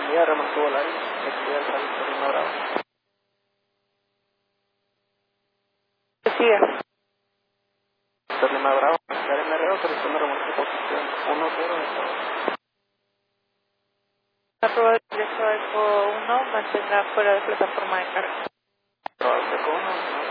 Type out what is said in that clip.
día remantuvo el área, actividad del Salto Lima Bravo. Decía. Salto Lima Bravo, la MRO autorizando remolque posición 1-0 de todo. Aprobado el derecho a ECO 1, mantenga fuera de plataforma de carga. Aprobado el ECO 1,